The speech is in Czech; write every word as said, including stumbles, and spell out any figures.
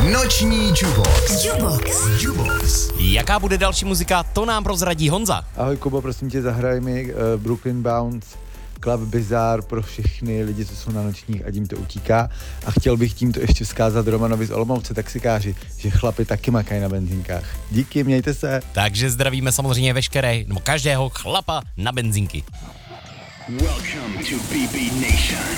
Noční Jubox. Jubox. Jubox. Jaká bude další muzika, to nám prozradí Honza. Ahoj Kubo, prosím tě, zahraj mi uh, Brooklyn Bounce, Club Bizarre pro všechny lidi, co jsou na nočních, ať jim to utíká. A chtěl bych tímto ještě vzkázat Romanovi z Olomouce, taxikáři, že chlapi taky makají na benzinkách. Díky, mějte se. Takže zdravíme samozřejmě veškeré, nebo každého chlapa na benzínky. Welcome to B B Nation.